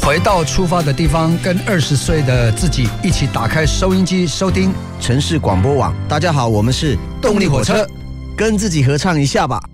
回到出发的地方，跟20岁的自己一起打开收音机，收听城市广播网。大家好，我们是动力火车，跟自己合唱一下吧。